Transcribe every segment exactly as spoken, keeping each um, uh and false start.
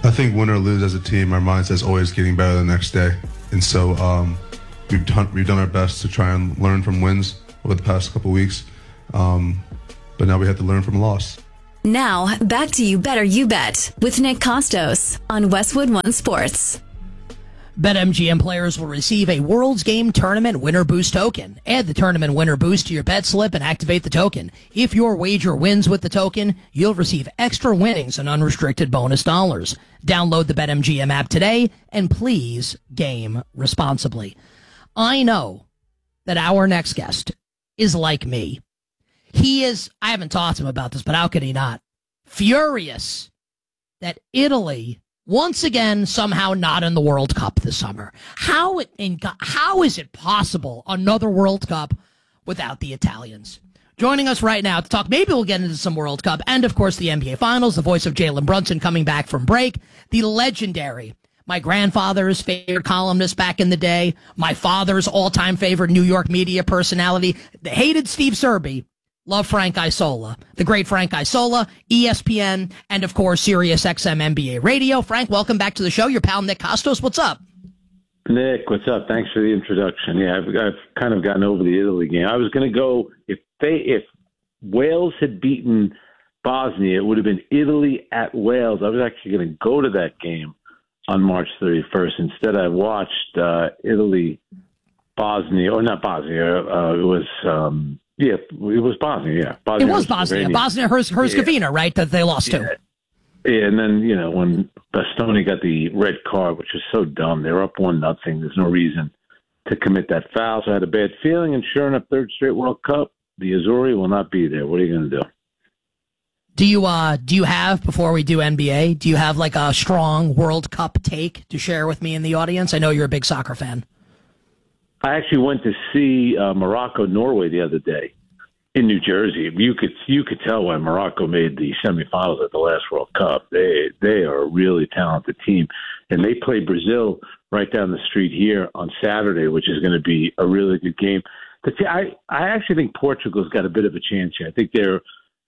I think win or lose as a team, our mindset is always getting better the next day. And so um, we've, done, we've done our best to try and learn from wins over the past couple weeks. Um, but now we have to learn from a loss. Now, back to You Better You Bet with Nick Costos on Westwood One Sports. BetMGM players will receive a World's Game Tournament Winner Boost token. Add the Tournament Winner Boost to your bet slip and activate the token. If your wager wins with the token, you'll receive extra winnings and unrestricted bonus dollars. Download the BetMGM app today, and please game responsibly. I know that our next guest is like me. He is, I haven't talked to him about this, but how could he not? Furious that Italy once again, somehow not in the World Cup this summer. How in how is it possible another World Cup without the Italians? Joining us right now to talk, maybe we'll get into some World Cup, and of course the N B A Finals, the voice of Jalen Brunson coming back from break, the legendary, my grandfather's favorite columnist back in the day, my father's all-time favorite New York media personality, the hated Steve Serby. Love Frank Isola, the great Frank Isola, E S P N, and of course, Sirius X M N B A Radio. Frank, welcome back to the show. Your pal Nick Costos, what's up? Nick, what's up? Thanks for the introduction. Yeah, I've, I've kind of gotten over the Italy game. I was going to go, if they, if Wales had beaten Bosnia, it would have been Italy at Wales. I was actually going to go to that game on March thirty-first. Instead, I watched uh, Italy, Bosnia, or not Bosnia, uh, it was... Um, Yeah, it was Bosnia, yeah. Bosnia it was Bosnia. Bosnia, Herzegovina, yeah. Right, that they lost yeah. to. Yeah, and then, you know, when Bastoni got the red card, which was so dumb, they were up one nothing. There's no reason to commit that foul. So I had a bad feeling, and sure enough, third straight World Cup, the Azzurri will not be there. What are you going to do? Do you, uh, do you have, before we do N B A, do you have like a strong World Cup take to share with me in the audience? I know you're a big soccer fan. I actually went to see uh, Morocco-Norway the other day in New Jersey. You could you could tell why Morocco made the semifinals at the last World Cup. They they are a really talented team, and they play Brazil right down the street here on Saturday, which is going to be a really good game. But I I actually think Portugal's got a bit of a chance here. I think they're,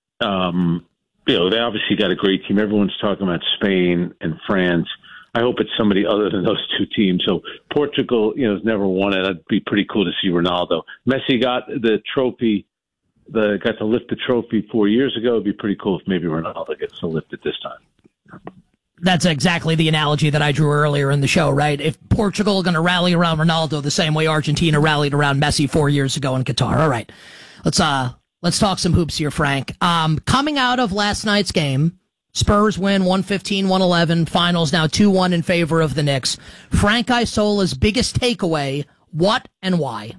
um, you know, they obviously got a great team. Everyone's talking about Spain and France. I hope it's somebody other than those two teams. So Portugal, you know, has never won it. It'd be pretty cool to see Ronaldo. Messi got the trophy, the got to lift the trophy four years ago. It'd be pretty cool if maybe Ronaldo gets to lift it this time. That's exactly the analogy that I drew earlier in the show, right? If Portugal are going to rally around Ronaldo the same way Argentina rallied around Messi four years ago in Qatar. All right, let's uh let's talk some hoops here, Frank. Um, coming out of last night's game, Spurs win one fifteen one eleven, finals now two one in favor of the Knicks. Frank Isola's biggest takeaway, what and why?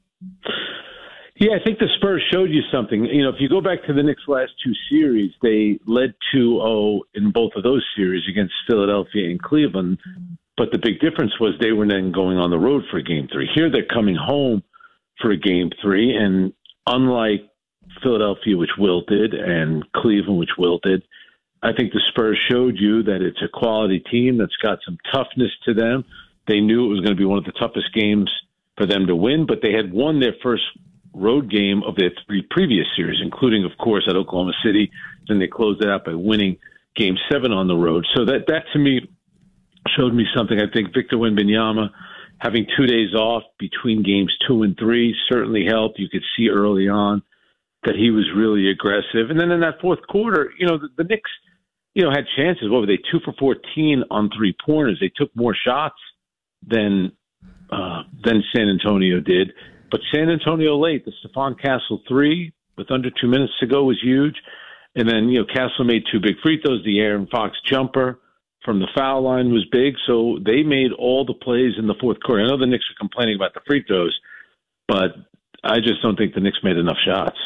Yeah, I think the Spurs showed you something. You know, if you go back to the Knicks' last two series, they led two oh in both of those series against Philadelphia and Cleveland. But the big difference was they were then going on the road for a game three. Here they're coming home for a game three, and unlike Philadelphia, which wilted, and Cleveland, which wilted, I think the Spurs showed you that it's a quality team that's got some toughness to them. They knew it was going to be one of the toughest games for them to win, but they had won their first road game of their three previous series, including, of course, at Oklahoma City. Then they closed it out by winning Game seven on the road. So that, that to me, showed me something. I think Victor Wembanyama having two days off between Games two and three certainly helped. You could see early on that he was really aggressive. And then in that fourth quarter, you know, the, the Knicks, you know, had chances. What were they, two for fourteen on three-pointers? They took more shots than uh, than San Antonio did. But San Antonio late, the Stephon Castle three with under two minutes to go was huge. And then, you know, Castle made two big free throws. The Aaron Fox jumper from the foul line was big. So they made all the plays in the fourth quarter. I know the Knicks are complaining about the free throws, but I just don't think the Knicks made enough shots.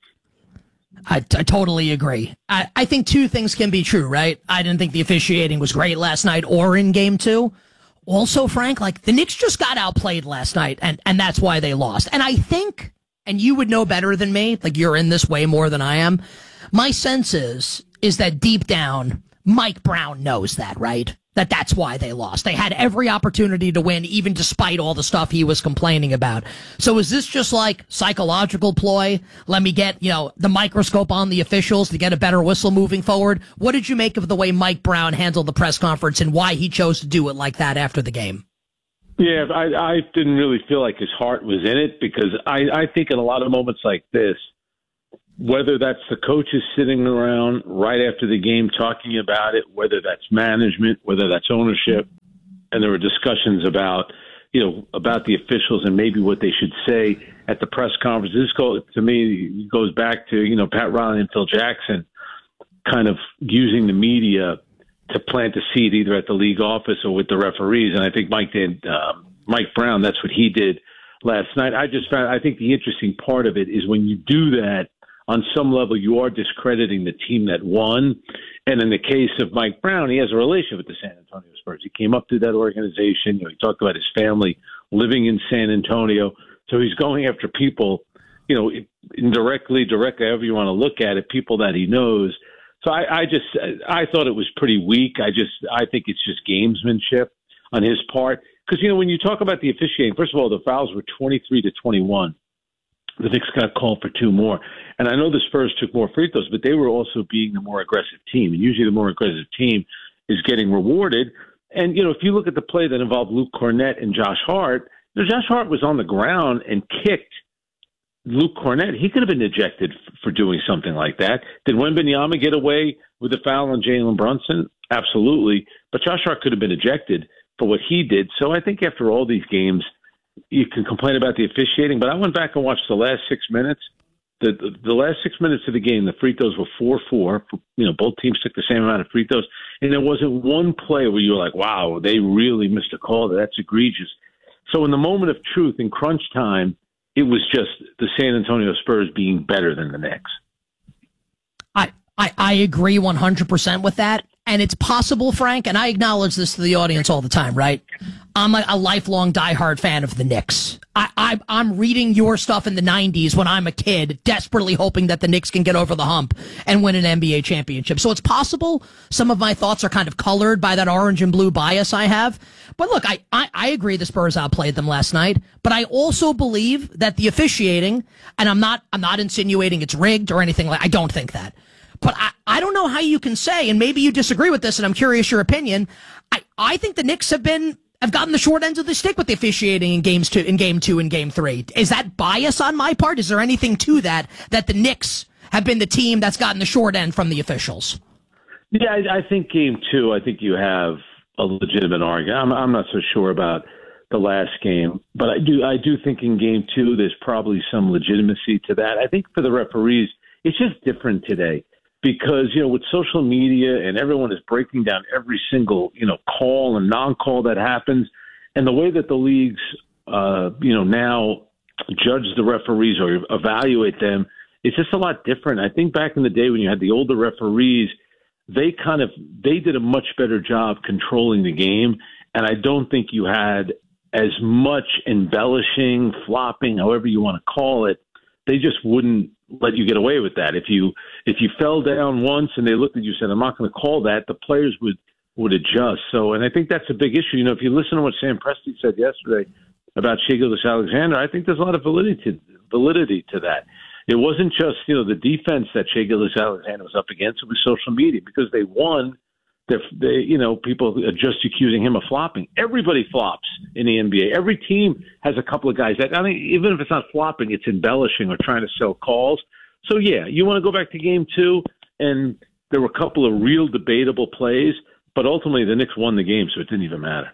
I, I totally agree. I, I think two things can be true, right? I didn't think the officiating was great last night or in game two. Also, Frank, like the Knicks just got outplayed last night, and, and that's why they lost. And I think, and you would know better than me, like you're in this way more than I am. My sense is, is that deep down, Mike Brown knows that, right? that that's why they lost. They had every opportunity to win, even despite all the stuff he was complaining about. So is this just like psychological ploy? Let me get, you know, the microscope on the officials to get a better whistle moving forward. What did you make of the way Mike Brown handled the press conference and why he chose to do it like that after the game? Yeah, I, I didn't really feel like his heart was in it because I, I think in a lot of moments like this, whether that's the coaches sitting around right after the game talking about it, whether that's management, whether that's ownership, and there were discussions about, you know, about the officials and maybe what they should say at the press conference. This go, to me goes back to, you know, Pat Riley and Phil Jackson kind of using the media to plant a seed either at the league office or with the referees. And I think Mike did, um, Mike Brown, that's what he did last night. I just found, I think the interesting part of it is when you do that, on some level, you are discrediting the team that won. And in the case of Mike Brown, he has a relationship with the San Antonio Spurs. He came up through that organization. You know, he talked about his family living in San Antonio. So he's going after people, you know, indirectly, directly, however you want to look at it, people that he knows. So I, I just, I thought it was pretty weak. I just, I think it's just gamesmanship on his part. Because, you know, when you talk about the officiating, first of all, the fouls were twenty-three to twenty-one. The Knicks got called for two more. And I know the Spurs took more free throws, but they were also being the more aggressive team. And usually the more aggressive team is getting rewarded. And, you know, if you look at the play that involved Luke Cornett and Josh Hart, you know, Josh Hart was on the ground and kicked Luke Cornett. He could have been ejected f- for doing something like that. Did Wembanyama get away with a foul on Jalen Brunson? Absolutely. But Josh Hart could have been ejected for what he did. So I think after all these games, you can complain about the officiating, but I went back and watched the last six minutes. The, the the last six minutes of the game, the free throws were four four. You know, both teams took the same amount of free throws, and there wasn't one play where you were like, wow, they really missed a call. That's egregious. So in the moment of truth, in crunch time, it was just the San Antonio Spurs being better than the Knicks. I, I, I agree one hundred percent with that. And it's possible, Frank, and I acknowledge this to the audience all the time, right? I'm a, a lifelong diehard fan of the Knicks. I, I, I'm reading your stuff in the nineties when I'm a kid, desperately hoping that the Knicks can get over the hump and win an N B A championship. So it's possible some of my thoughts are kind of colored by that orange and blue bias I have. But look, I, I, I agree the Spurs outplayed them last night, but I also believe that the officiating, and I'm not, I'm not insinuating it's rigged or anything like, I don't think that. But I, I don't know how you can say, and maybe you disagree with this, and I'm curious your opinion. I, I think the Knicks have been have gotten the short ends of the stick with the officiating in games two, in game two and game three. Is that bias on my part? Is there anything to that that the Knicks have been the team that's gotten the short end from the officials? Yeah, I, I think game two. I think you have a legitimate argument. I'm, I'm not so sure about the last game, but I do I do think in game two there's probably some legitimacy to that. I think for the referees, it's just different today. Because, you know, with social media and everyone is breaking down every single, you know, call and non-call that happens, and the way that the leagues, uh, you know, now judge the referees or evaluate them, it's just a lot different. I think back in the day when you had the older referees, they kind of, they did a much better job controlling the game, and I don't think you had as much embellishing, flopping, however you want to call it. They just wouldn't let you get away with that. If you if you fell down once and they looked at you and said, I'm not going to call that, the players would, would adjust. So, and I think that's a big issue. You know, if you listen to what Sam Presti said yesterday about Shai Gilgeous-Alexander, I think there's a lot of validity to, validity to that. It wasn't just, you know, the defense that Shai Gilgeous-Alexander was up against. It was social media because they won. They, they, you know, people are just accusing him of flopping. Everybody flops in the N B A. Every team has a couple of guys that, I mean, even if it's not flopping, it's embellishing or trying to sell calls. So, yeah, you want to go back to game two, and there were a couple of real debatable plays, but ultimately the Knicks won the game, so it didn't even matter.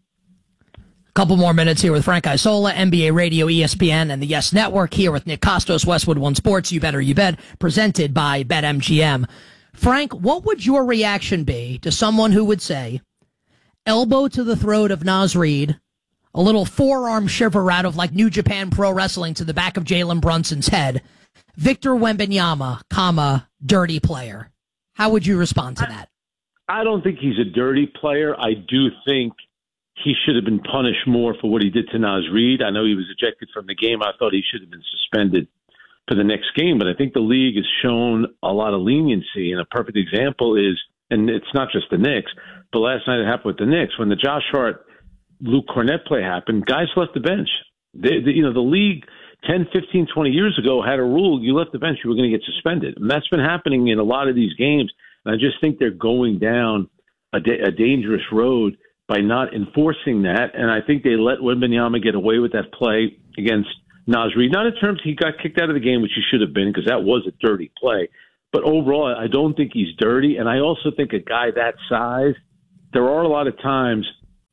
A couple more minutes here with Frank Isola, N B A Radio, E S P N, and the Yes Network here with Nick Kostos, Westwood One Sports, You Better You Bet, presented by BetMGM. Frank, what would your reaction be to someone who would say, elbow to the throat of Naz Reid, a little forearm shiver out of like New Japan Pro Wrestling to the back of Jalen Brunson's head, Victor Wembanyama, comma, dirty player? How would you respond to that? I don't think he's a dirty player. I do think he should have been punished more for what he did to Naz Reid. I know he was ejected from the game. I thought he should have been suspended for the next game, but I think the league has shown a lot of leniency, and a perfect example is and it's not just the Knicks, but last night it happened with the Knicks. When the Josh Hart, Luke Cornett play happened, guys left the bench. They, they, you know, the league ten, fifteen, twenty years ago had a rule, you left the bench, you were going to get suspended. And that's been happening in a lot of these games. And I just think they're going down a, da- a dangerous road by not enforcing that. And I think they let Wembanyama get away with that play against Naz Reid. Not in terms he got kicked out of the game, which he should have been, because that was a dirty play. But overall, I don't think he's dirty. And I also think a guy that size, there are a lot of times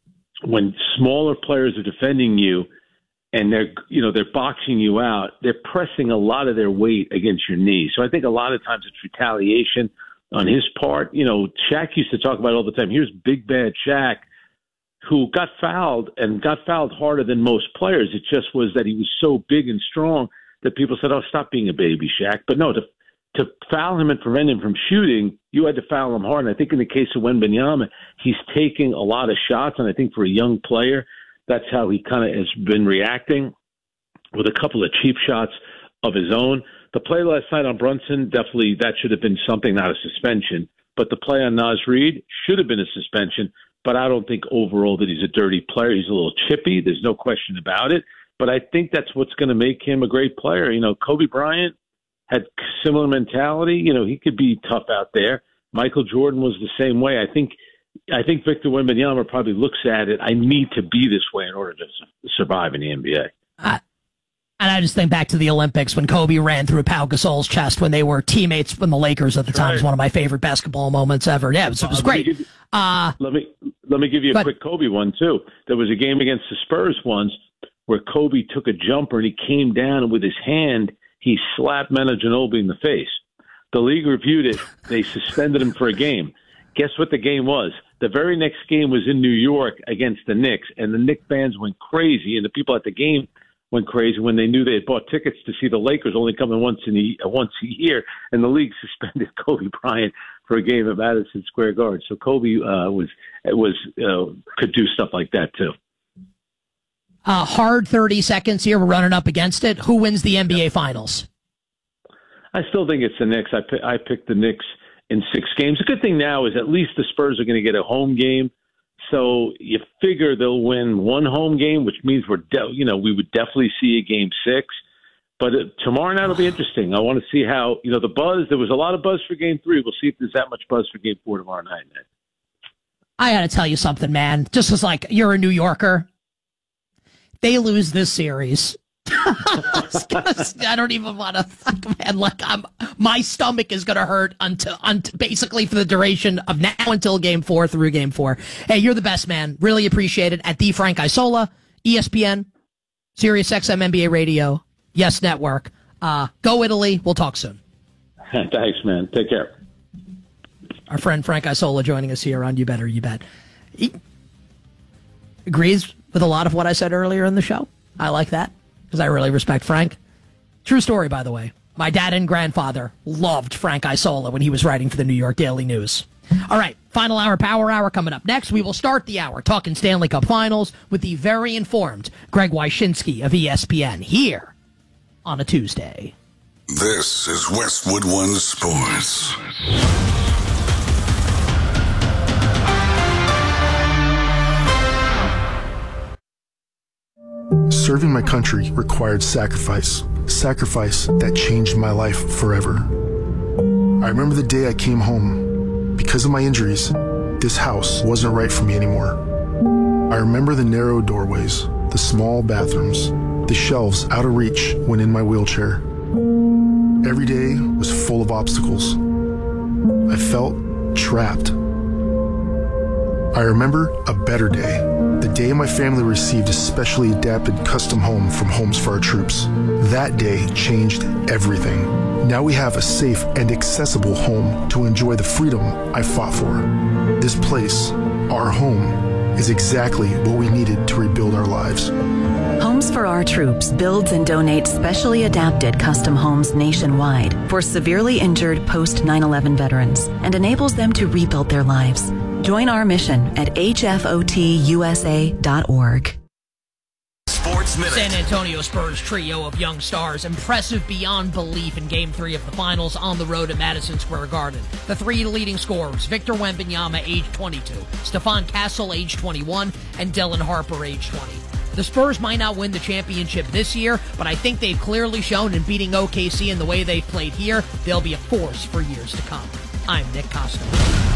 when smaller players are defending you and they're, you know, they're boxing you out, they're pressing a lot of their weight against your knee. So I think a lot of times it's retaliation on his part. You know, Shaq used to talk about it all the time. Here's big bad Shaq, who got fouled and got fouled harder than most players. It just was that he was so big and strong that people said, oh, stop being a baby, Shaq. But no, to to foul him and prevent him from shooting, you had to foul him hard. And I think in the case of Wembanyama, he's taking a lot of shots. And I think for a young player, that's how he kind of has been reacting, with a couple of cheap shots of his own. The play last night on Brunson, definitely that should have been something, not a suspension. But the play on Naz Reid should have been a suspension. But I don't think overall that he's a dirty player. He's a little chippy. There's no question about it. But I think that's what's going to make him a great player. You know, Kobe Bryant had similar mentality. You know, he could be tough out there. Michael Jordan was the same way. I think I think Victor Wembanyama probably looks at it, I need to be this way in order to su- survive in the N B A. Uh, and I just think back to the Olympics when Kobe ran through Pau Gasol's chest when they were teammates from the Lakers at the time. Right. It was one of my favorite basketball moments ever. Yeah, it was, it was uh, great. Let me, you, uh, let me let me give you a quick Kobe one, too. There was a game against the Spurs once where Kobe took a jumper and he came down and with his hand, he slapped Manu Ginobili in the face. The league reviewed it. They suspended him for a game. Guess what the game was? The very next game was in New York against the Knicks, and the Knicks fans went crazy, and the people at the game went crazy when they knew they had bought tickets to see the Lakers only coming once in a, once a year, and the league suspended Kobe Bryant for a game at Madison Square Garden. So Kobe uh, was was uh, could do stuff like that too. Uh, hard thirty seconds here. We're running up against it. Who wins the N B A yep. Finals? I still think it's the Knicks. I, p- I picked the Knicks in six games. The good thing now is at least the Spurs are going to get a home game. So you figure they'll win one home game, which means we're, de- you know, we would definitely see a game six. But uh, tomorrow night will be interesting. I want to see how, you know, the buzz, there was a lot of buzz for game three. We'll see if there's that much buzz for game four tomorrow night. I got to tell you something, man. Just as like you're a New Yorker. They lose this series. I don't even want to, man, like I'm, my stomach is going to hurt until, until basically for the duration of now until game four through game four. Hey, you're the best, man. Really appreciate it. At the Frank Isola, E S P N, Sirius X M N B A Radio, Yes Network. Uh, go Italy. We'll talk soon. Thanks, man. Take care. Our friend Frank Isola joining us here on You Better You Bet. He agrees with a lot of what I said earlier in the show. I like that because I really respect Frank. True story, by the way. My dad and grandfather loved Frank Isola when he was writing for the New York Daily News. All right, final hour, power hour coming up next. We will start the hour talking Stanley Cup Finals with the very informed Greg Wyshynski of E S P N here on a Tuesday. This is Westwood One Sports. Serving my country required sacrifice, sacrifice that changed my life forever. I remember the day I came home. Because of my injuries, this house wasn't right for me anymore. I remember the narrow doorways, the small bathrooms, the shelves out of reach when in my wheelchair. Every day was full of obstacles. I felt trapped. I remember a better day. The day my family received a specially adapted custom home from Homes for Our Troops. That day changed everything. Now we have a safe and accessible home to enjoy the freedom I fought for. This place, our home, is exactly what we needed to rebuild our lives. Homes for Our Troops builds and donates specially adapted custom homes nationwide for severely injured post nine eleven veterans and enables them to rebuild their lives. Join our mission at H F O T U S A dot org. Sports Minute. San Antonio Spurs trio of young stars, impressive beyond belief in Game three of the Finals on the road at Madison Square Garden. The three leading scorers, Victor Wembanyama, age twenty-two, Stephon Castle, age twenty-one, and Dylan Harper, age twenty. The Spurs might not win the championship this year, but I think they've clearly shown in beating O K C in the way they've played here, they'll be a force for years to come. I'm Nick Costa.